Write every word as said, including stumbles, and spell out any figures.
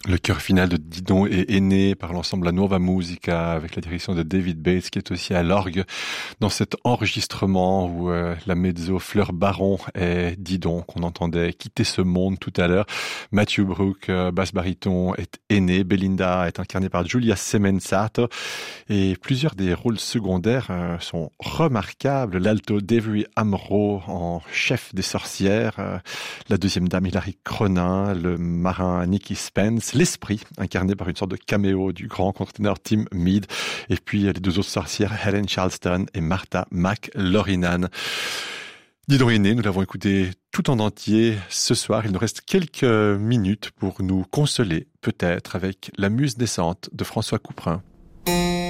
Le chœur final de Didon est né par l'ensemble La Nuova Musica avec la direction de David Bates qui est aussi à l'orgue dans cet enregistrement où euh, la mezzo Fleur Baron et Didon qu'on entendait quitter ce monde tout à l'heure. Matthew Brook, euh, basse baryton, est aîné. Belinda est incarnée par Giulia Semenzato et plusieurs des rôles secondaires euh, sont remarquables. L'alto Devery Amro en chef des sorcières, euh, la deuxième dame Hilary Cronin, le marin Nicky Spence, l'esprit, incarné par une sorte de caméo du grand contre-ténor Tim Mead, et puis les deux autres sorcières, Helen Charleston et Martha McLaughlin. Didon est né, nous l'avons écouté tout en entier ce soir. Il nous reste quelques minutes pour nous consoler, peut-être, avec La Muse naissante de François Couperin.